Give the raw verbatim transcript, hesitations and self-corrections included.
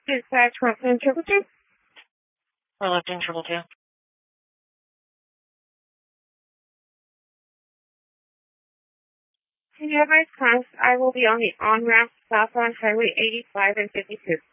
Dispatch, what can I interpret you? We're lifting triple two. Can you advise times I will be on the on-ramp southbound Highway eighty-five and fifty-two.